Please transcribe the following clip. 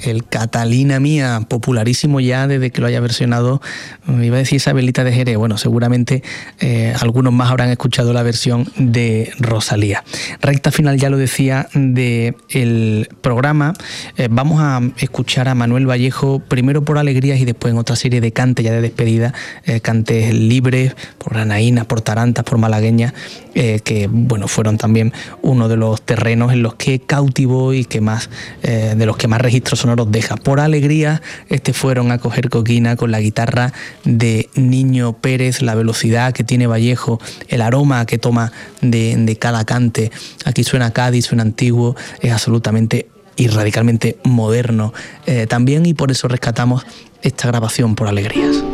el Catalina Mía, popularísimo ya desde que lo haya versionado, iba a decir Isabelita de Jerez, bueno, seguramente algunos más habrán escuchado la versión de Rosalía. Recta final, ya lo decía, del programa. Vamos a escuchar a Manuel Vallejo, primero por Alegrías y después en otra serie de cantes ya de despedida, cantes libres, por granaínas, por tarantas, por malagueñas, que bueno, fueron también uno de los terrenos en los que cautivó y que más de los que más registros sonoros deja. Por Alegría, fueron a coger coquina con la guitarra de Niño Pérez, la velocidad que tiene Vallejo, el aroma que toma de cada cante. Aquí suena Cádiz, suena antiguo, es absolutamente y radicalmente moderno también, y por eso rescatamos esta grabación, Por Alegrías.